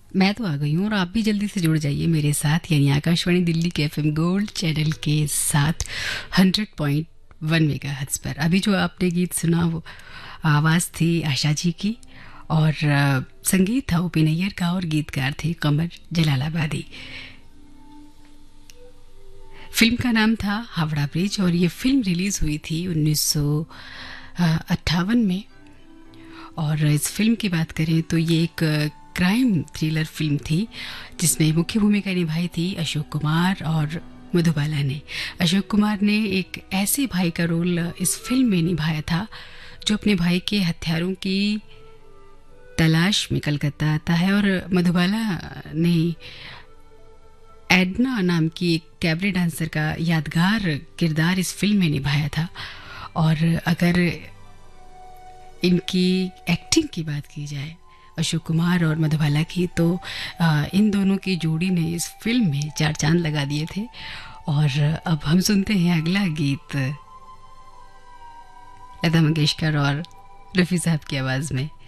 मैं तो आ गई हूँ और आप भी जल्दी से जुड़ जाइए मेरे साथ, यानी आकाशवाणी दिल्ली के एफएम गोल्ड चैनल के साथ 100.1 मेगाहर्ट्ज़ पर। अभी जो आपने गीत सुना वो आवाज़ थी आशा जी की, और संगीत था ओपी नैयर का, और गीतकार थे कमर जलालाबादी। फिल्म का नाम था हावड़ा ब्रिज, और ये फिल्म रिलीज़ हुई थी 1958 में। और इस फिल्म की बात करें तो ये एक क्राइम थ्रिलर फिल्म थी, जिसमें मुख्य भूमिका निभाई थी अशोक कुमार और मधुबाला ने। अशोक कुमार ने एक ऐसे भाई का रोल इस फिल्म में निभाया था जो अपने भाई के हथियारों की तलाश में कलकत्ता आता है, और मधुबाला ने एडना नाम की एक कैबरे डांसर का यादगार किरदार इस फिल्म में निभाया था। और अगर इनकी एक्टिंग की बात की जाए, अशोक कुमार और मधुबाला की, तो इन दोनों की जोड़ी ने इस फिल्म में चार चांद लगा दिए थे। और अब हम सुनते हैं अगला गीत लता मंगेशकर और रफ़ी साहब की आवाज़ में।